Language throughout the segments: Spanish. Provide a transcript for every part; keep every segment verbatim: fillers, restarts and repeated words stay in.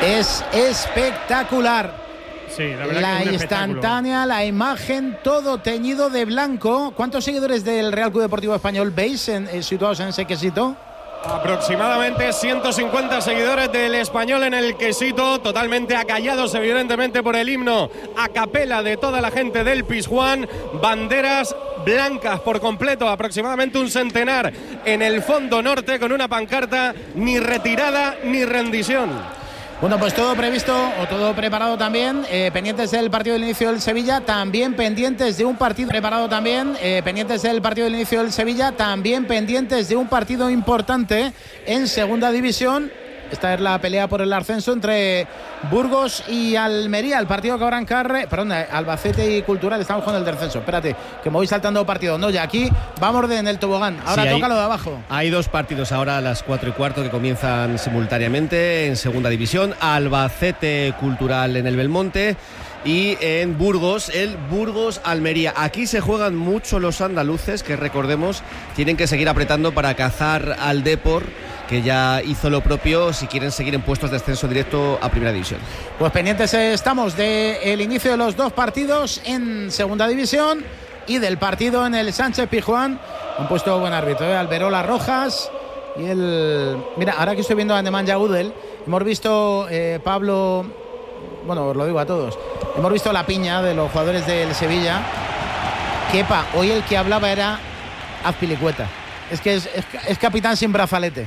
Es espectacular. Sí, la verdad la que es un instantánea, la imagen, todo teñido de blanco. ¿Cuántos seguidores del Real Club Deportivo Español veis en, eh, situados en ese quesito? Aproximadamente ciento cincuenta seguidores del Español en el quesito, totalmente acallados evidentemente por el himno a capela de toda la gente del Pizjuán. Banderas blancas por completo, aproximadamente un centenar en el fondo norte, con una pancarta: ni retirada ni rendición. Bueno, pues todo previsto o todo preparado también, eh, pendientes del partido del inicio del Sevilla, también pendientes de un partido preparado también, eh, pendientes del partido del inicio del Sevilla, también pendientes de un partido importante en segunda división. Esta es la pelea por el ascenso entre Burgos y Almería, el partido que va a arrancar, perdón, Albacete y Cultural. Estamos con el descenso. Espérate, que me voy saltando partido. No, ya aquí vamos en el tobogán. Ahora sí, toca lo de abajo. Hay dos partidos ahora a las cuatro y cuarto que comienzan simultáneamente en segunda división. Albacete Cultural en el Belmonte y en Burgos, el Burgos-Almería. Aquí se juegan mucho los andaluces, que recordemos tienen que seguir apretando para cazar al Depor, que ya hizo lo propio si quieren seguir en puestos de ascenso directo a Primera División. Pues pendientes estamos del inicio de los dos partidos en Segunda División y del partido en el Sánchez Pizjuán. Han puesto buen árbitro, ¿eh? Alberola Rojas y el... Mira, ahora que estoy viendo a Nemanja Udel, hemos visto eh, Pablo... Bueno, os lo digo a todos. Hemos visto la piña de los jugadores del Sevilla. Kepa, hoy el que hablaba era Azpilicueta. Es que es, es, es capitán sin brazalete.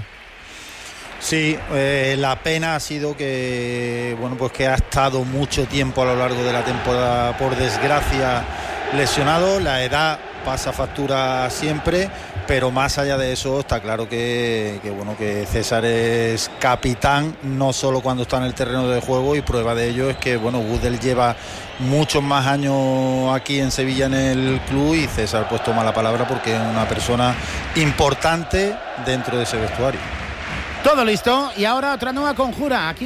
Sí, eh, la pena ha sido que, bueno, pues que ha estado mucho tiempo a lo largo de la temporada, por desgracia, lesionado. La edad pasa factura siempre, pero más allá de eso está claro que, que bueno, que César es capitán no solo cuando está en el terreno de juego, y prueba de ello es que, bueno, Gudel lleva muchos más años aquí en Sevilla en el club, y César pues toma la palabra porque es una persona importante dentro de ese vestuario. Todo listo, y ahora otra nueva conjura aquí